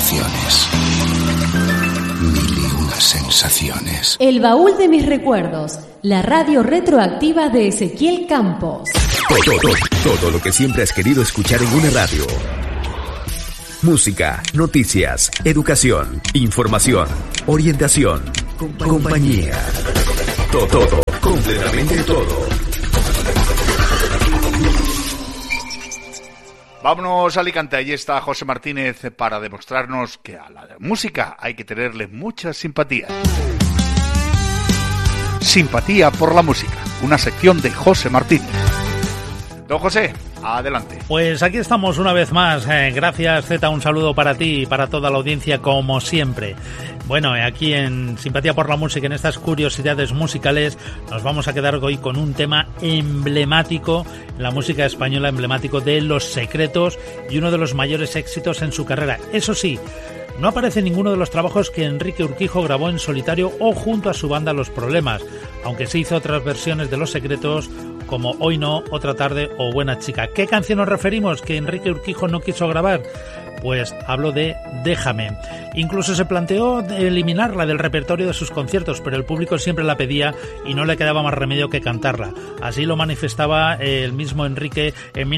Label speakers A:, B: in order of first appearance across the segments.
A: emociones. Mil y una sensaciones.
B: El baúl de mis recuerdos. La radio retroactiva de Ezequiel Campos.
C: Todo lo que siempre has querido escuchar en una radio. Música, noticias, educación, información, orientación, compañía. Todo, completamente todo.
D: Vámonos a Alicante, allí está José Martínez para demostrarnos que a la música hay que tenerle mucha simpatía. Simpatía por la música, una sección de José Martínez. Don José, adelante.
E: Pues aquí estamos una vez más. Gracias, Zeta, un saludo para ti y para toda la audiencia, como siempre. Bueno, aquí en Simpatía por la Música, en estas curiosidades musicales, nos vamos a quedar hoy con un tema emblemático, la música española, emblemático de Los Secretos y uno de los mayores éxitos en su carrera. Eso sí, no aparece en ninguno de los trabajos que Enrique Urquijo grabó en solitario o junto a su banda Los Problemas, aunque se hizo otras versiones de Los Secretos como Hoy No, Otra Tarde o Buena Chica. ¿Qué canción nos referimos que Enrique Urquijo no quiso grabar? Pues hablo de Déjame. Incluso se planteó eliminarla del repertorio de sus conciertos, pero el público siempre la pedía y no le quedaba más remedio que cantarla. Así lo manifestaba el mismo Enrique en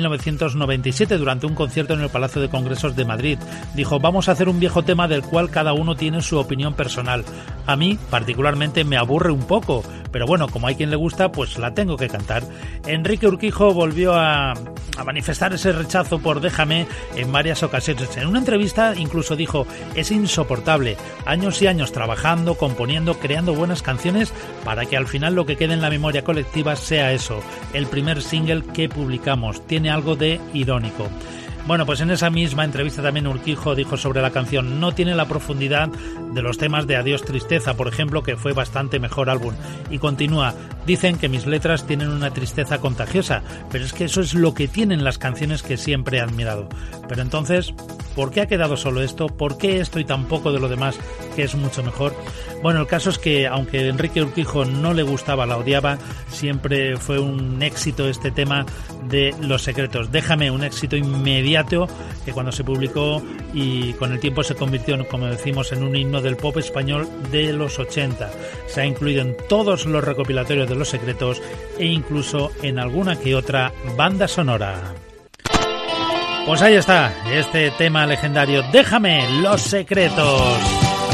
E: 1997 durante un concierto en el Palacio de Congresos de Madrid. Dijo: vamos a hacer un viejo tema del cual cada uno tiene su opinión personal. A mí particularmente me aburre un poco, pero bueno, como hay quien le gusta, pues la tengo que cantar. Enrique Urquijo volvió a manifestar ese rechazo por Déjame en varias ocasiones. En una entrevista incluso dijo: es insoportable, años y años trabajando, componiendo, creando buenas canciones para que al final lo que quede en la memoria colectiva sea eso, el primer single que publicamos. Tiene algo de irónico. Bueno, pues en esa misma entrevista también Urquijo dijo sobre la canción: no tiene la profundidad de los temas de Adiós Tristeza, por ejemplo, que fue bastante mejor álbum. Y continúa: dicen que mis letras tienen una tristeza contagiosa, pero es que eso es lo que tienen las canciones que siempre he admirado. Pero entonces, ¿por qué ha quedado solo esto? ¿Por qué esto y tan poco de lo demás, que es mucho mejor? Bueno, el caso es que, aunque Enrique Urquijo no le gustaba, la odiaba, siempre fue un éxito este tema de Los Secretos. Déjame, un éxito inmediato que cuando se publicó y con el tiempo se convirtió, como decimos, en un himno del pop español de los 80. Se ha incluido en todos los recopilatorios de Los Secretos e incluso en alguna que otra banda sonora. Pues ahí está, este tema legendario, Déjame, Los Secretos.